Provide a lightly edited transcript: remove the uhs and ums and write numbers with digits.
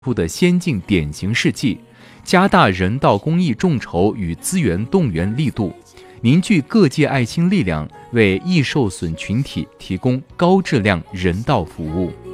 出的先进典型事迹，加大人道公益众筹与资源动员力度，凝聚各界爱心力量，为易受损群体提供高质量人道服务。